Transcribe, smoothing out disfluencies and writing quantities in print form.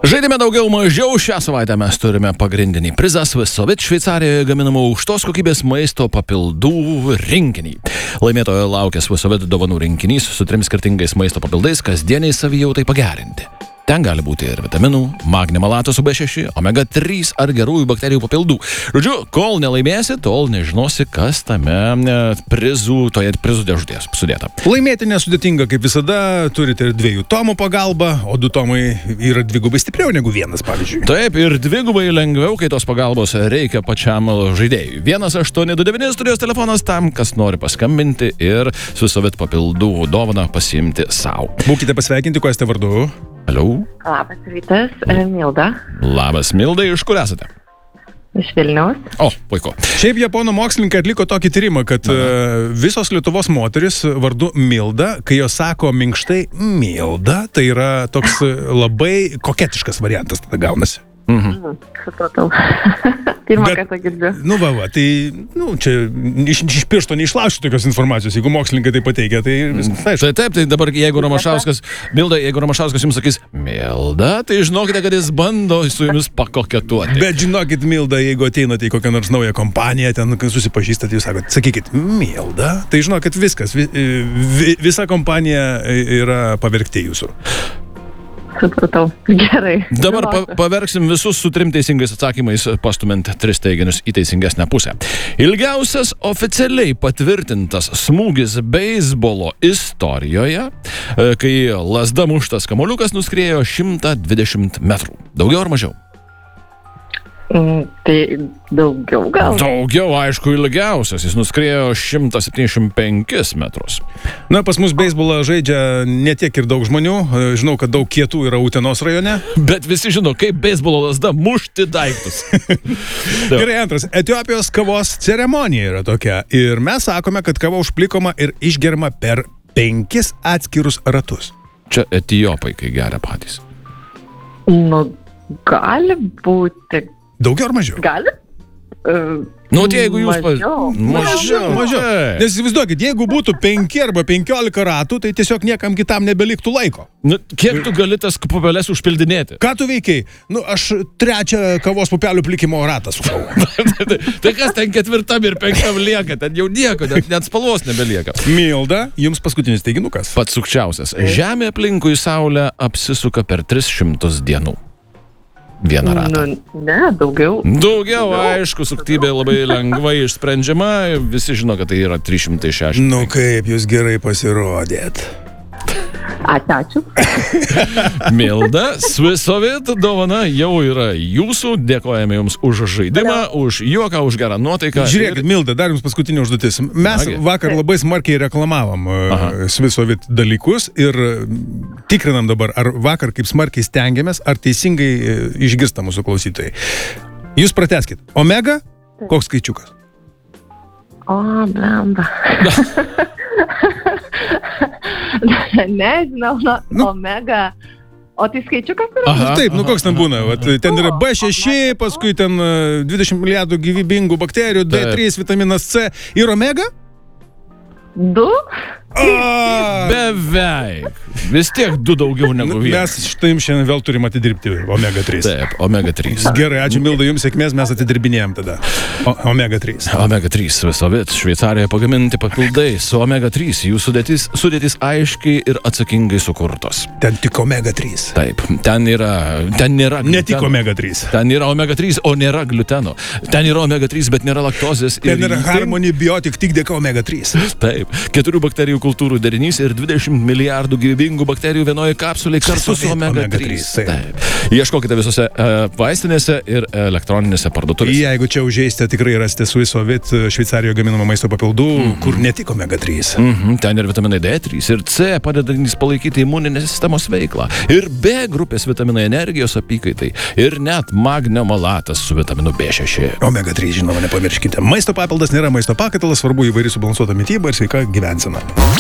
Žaidime daugiau mažiau, šią savaitę mes turime pagrindinį prizą Swissovit Šveicarijoje gaminamų aukštos kokybės maisto papildų rinkinį. Laimėtojo laukia Swissovit dovanų rinkinys su 3 skirtingais maisto papildais kasdieniai savijautai pagerinti. Ten gali būti ir vitaminų, magnio malato su B6, omega 3 ar gerųjų bakterijų papildų. Žodžiu, kol nelaimėsi, tol nežinosi, kas tame toje prizų dėžutės sudėta. Laimėti nesudėtinga, kaip visada, turite ir 2 tomų pagalbą, o 2 tomai yra dvigubai stipriau negu vienas, pavyzdžiui. Taip, ir dvigubai lengviau, kai tos pagalbos reikia pačiam žaidėjui. 1829 studijos telefonas tam, kas nori paskambinti ir Swissovit papildų dovaną pasiimti savo. Būkite pasveikinti, kuo esate vardu? Aliau. Labas rytas, Milda. Labas, Milda, iš kur esate? Iš Vilniaus. O, puiku. Šiaip japonų mokslininkai atliko tokį tyrimą, kad visos Lietuvos moteris vardu Milda, kai jos sako minkštai Milda, tai yra toks labai koketiškas variantas tada gaunasi. Supratau. Pirmą kartą girdžiu. Tai čia iš piršto neišlaušiu tokios informacijos. Jeigu mokslininkai tai pateikia, tai viskas aišku. Taip, tai dabar jeigu Ramašauskas, Milda, jeigu Ramašauskas jums sakys Milda, tai žinokite, kad jis bando su jumis pakoketuoti. Bet žinokit, Milda, jeigu ateinate į kokią nors naują kompaniją, ten susipažįstate, jūs sakot, sakykit, Milda, tai žinokit viskas, visa kompanija yra pavergti jūsų. Supratau. Gerai. Dabar paverksim visus su 3 teisingais atsakymais, pastumint 3 teiginius į teisingesnę pusę. Ilgiausias oficialiai patvirtintas smūgis beisbolo istorijoje, kai lazda muštas kamuoliukas nuskriejo 120 metrų. Daugiau ar mažiau? Tai daugiau gal? Daugiau, aišku, ilgiausias. Jis nuskriejo 175 metrus. Na, pas mus beisbolą žaidžia ne tiek ir daug žmonių. Žinau, kad daug kietų yra Utenos rajone. Bet visi žino, kaip beisbolo lazda mušti daiktus. Gerai, antras. Etiopijos kavos ceremonija yra tokia. Ir mes sakome, kad kava užplikoma ir išgerma per 5 atskirus ratus. Čia etiopai, kai geria patys. Gali būti. Daugiau ar mažiau? Gali? Jeigu jūs... Mažiau. Nes įsivaizduokit, jeigu būtų 5 arba 15 ratų, tai tiesiog niekam kitam nebeliktų laiko. Kiek tu gali tas pupelės užpildinėti? Ką tu veikiai? Aš 3 kavos pupelių plikimo ratą sukau. Tai kas ten 4 ir 5 lieka? Ten jau nieko, net spalvos nebelieka. Milda, jums paskutinis teiginukas. Pats sukčiausias. Žemė aplinkui Saulę apsisuka per 300 dienų. Vieną ratą. Ne, daugiau. Daugiau, aišku, suktybė labai lengvai išsprendžiama. Visi žino, kad tai yra 360. Kaip jūs gerai pasirodėt. Ačiū. Milda, Swissovit dovana jau yra jūsų. Dėkojame jums už žaidimą, už juoką, už gerą nuotaiką. Žiūrėkit, Milda, dar jums paskutinė užduotis. Mes vakar labai smarkiai reklamavom Swissovit dalykus ir tikrinam dabar, ar vakar kaip smarkiai stengiamės, ar teisingai išgirsta mūsų klausytojai. Jūs pratęskit. Omega? Koks skaičiukas? Blemba. Nežinau, omega. O tai skaičiukas yra? Taip, koks ten būna? Ten yra B6, paskui ten 20 milijardų gyvybingų bakterijų, D3, vitaminas C ir omega? 2? Beveik. Vis tiek 2 daugiau negu 1. Mes štaim šiandien vėl turim atidirbti omega 3. Taip, omega 3. Gerai, ačiū Milda, jums sėkmės, mes atidirbinėjom tada. Omega 3. Omega 3 Swissovit Šveicarijoje pagaminti papildai su omega 3. Jų sudėtys aiškiai ir atsakingai sukurtos. Ten tik omega 3. Taip, ten nėra gluteno. Ne tik omega 3. Ten yra omega 3, o nėra gluteno. Ten yra omega 3, bet nėra laktozės. Ten yra Harmony Biotic tik dėka omega 3. Taip, 4 bakterijų kultūrų derinys ir 20 milijardų gyvybingų bakterijų vienoje kapsulėje kartu su omega 3. Taip. Ieškokite visose vaistinėse ir elektroninėse parduotuvėse. Jeigu čia užeisite, tikrai rasite Swissovit Šveicarijoje gaminamą maisto papildų, kur ne tik omega 3. Ten ir vitaminai D3 ir C padedantys palaikyti imuninės sistemos veiklą. Ir B grupės vitaminai energijos apykaitai. Ir net magnio malatas su vitaminu B6. Omega 3, žinoma, nepamirškite. Maisto papildas nėra maisto pakaitalas, svarbu įvairi subalansuota mityba ir sveika gyvensena.